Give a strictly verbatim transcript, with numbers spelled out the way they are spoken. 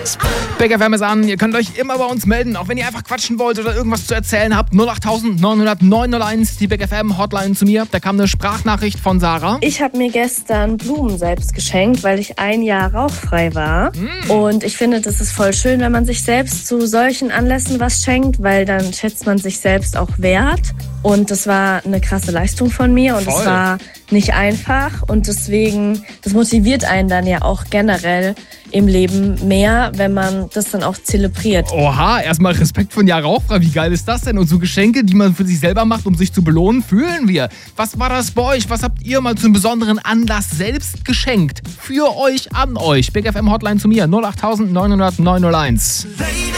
Big F M ist an, ihr könnt euch immer bei uns melden, auch wenn ihr einfach quatschen wollt oder irgendwas zu erzählen habt. null acht neun null null neun null eins, die Big F M Hotline zu mir. Da kam eine Sprachnachricht von Sarah. Ich habe mir gestern Blumen selbst geschenkt, weil ich ein Jahr rauchfrei war. Mm. Und ich finde, das ist voll schön, wenn man sich selbst zu solchen Anlässen was schenkt, weil dann schätzt man sich selbst auch wert. Und das war eine krasse Leistung von mir und es war nicht einfach. Und deswegen, das motiviert einen dann ja auch generell im Leben mehr, wenn man das dann auch zelebriert. Oha, erstmal Respekt von Jahr rauchfrei. Wie geil ist das denn? Und so Geschenke, die man für sich selber macht, um sich zu belohnen, fühlen wir. Was war das bei euch? Was habt ihr mal zu einem besonderen Anlass selbst geschenkt? Für euch, an euch. Big F M Hotline zu mir, null acht neun null null neun null eins.